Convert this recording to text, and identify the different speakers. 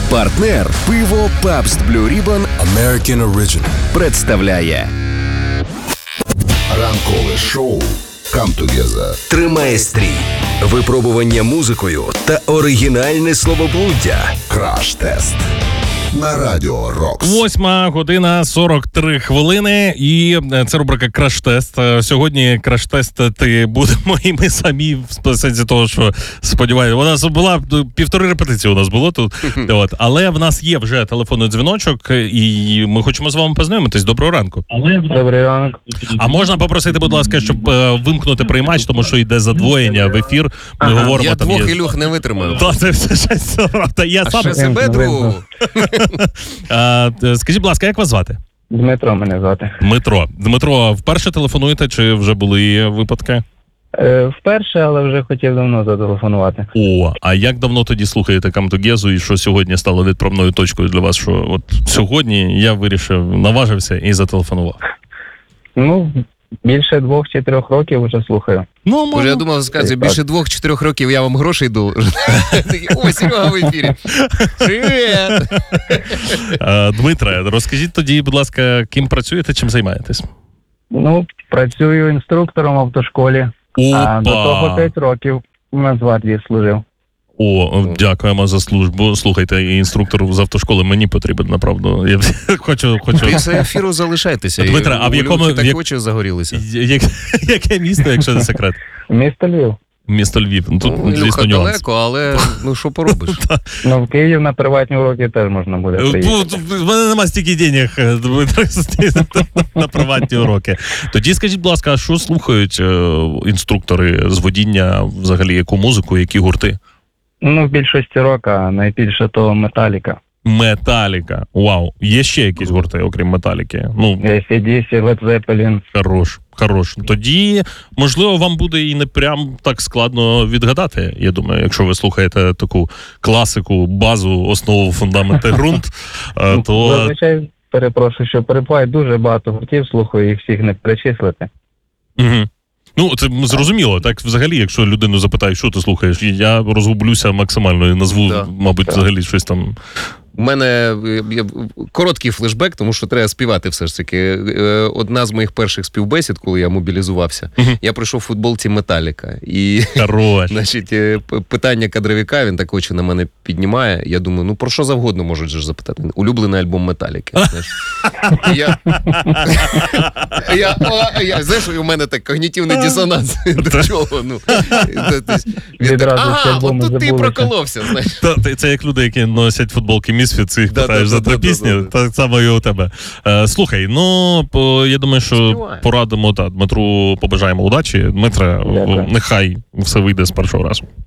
Speaker 1: Партнер пиво Pabst Blue Ribbon
Speaker 2: American Original
Speaker 1: представляє
Speaker 2: ранкове шоу Come Together.
Speaker 1: Тримає стрій, випробування музикою та оригінальне словоблуддя.
Speaker 2: Краш-тест на Радіо Рокс.
Speaker 3: 8:43 і це рубрика «Краш-тест». Сьогодні краш-тестити будемо і ми самі, в сенсі того, що сподіваюся, у нас була півтори репетиції у нас було тут, але в нас є вже телефонний дзвіночок і ми хочемо з вами познайомитись. Доброго ранку.
Speaker 4: Добрий ранок.
Speaker 3: А можна попросити, будь ласка, щоб вимкнути приймач, тому що йде задвоєння в ефір. Ми говоримо
Speaker 5: Я
Speaker 3: там.
Speaker 5: двох Ілюх не витримаю.
Speaker 3: Та це все правда. Я
Speaker 5: А
Speaker 3: сам
Speaker 5: ще себе другу.
Speaker 3: Скажіть, будь ласка, як вас звати?
Speaker 4: Дмитро мене звати.
Speaker 3: Дмитро, вперше телефонуєте, чи вже були випадки?
Speaker 4: Вперше, але вже хотів давно зателефонувати.
Speaker 3: О, а як давно тоді слухаєте Come Together і що сьогодні стало відправною точкою для вас, що от сьогодні я вирішив, наважився і зателефонував?
Speaker 4: Ну, більше 2 чи 3 років вже слухаю.
Speaker 3: Ну,
Speaker 5: Боже, я думав, сказати, більше 2-4 років я вам грошей йду. О, Серега в ефірі. Привіт!
Speaker 3: Дмитре, розкажіть тоді, будь ласка, ким працюєте, чим займаєтесь?
Speaker 4: Ну, працюю інструктором в автошколі. А до того 5 років в Нацгвардії служив.
Speaker 3: О, дякуємо за службу. Слухайте, інструктор з автошколи мені потрібен, направду. Я хочу.
Speaker 5: Після ефіру залишайтеся.
Speaker 3: Дмитре, а в якому...
Speaker 5: Так очі загорілися.
Speaker 3: Яке місто, якщо не секрет?
Speaker 4: Місто Львів.
Speaker 3: Місто Львів. Тут,
Speaker 5: Ілюха
Speaker 3: звісно, нюанс.
Speaker 5: далеко, але ну що поробиш?
Speaker 4: Ну, в Київ на приватні уроки теж можна буде приїхати.
Speaker 3: В мене нема стільки денег, Дмитро, на приватні уроки. Тоді скажіть, будь ласка, а що слухають інструктори з водіння, взагалі, яку музику, які гурти?
Speaker 4: Ну, в більшості року, а найбільше то Металіка.
Speaker 3: Металіка. Вау. Є ще якісь гурти, окрім Металіки? Ну,
Speaker 4: AC/DC, Led Zeppelin.
Speaker 3: Хорош. Тоді, можливо, вам буде і не прям так складно відгадати, я думаю, якщо ви слухаєте таку класику, базу, основу, фундамент і ґрунт, то...
Speaker 4: Зазвичай, перепрошую, що перебуває дуже багато гуртів, слухаю, їх всіх не перечислити.
Speaker 3: Угу. Ну, це зрозуміло. Так, взагалі, якщо людину запитають, що ти слухаєш, я розгублюся максимально і назву, мабуть, взагалі щось там...
Speaker 5: У мене короткий флешбек, тому що треба співати все ж таки. Одна з моїх перших співбесід, коли я мобілізувався, я прийшов в футболці Металіка. І, значить, питання кадровіка, він так очі на мене піднімає. Я думаю, ну про що завгодно можуть же запитати. Улюблений альбом Металіки. Знаєш, у мене так когнітивний дисонанс. До чого? От тут ти проколовся, знаєш.
Speaker 3: Це як люди, які носять футболки Misfits, їх питаєш за 2 пісні, так само і у тебе. Слухай, ну, я думаю, що порадимо Дмитру, побажаємо удачі. Дмитре, нехай все вийде з першого разу.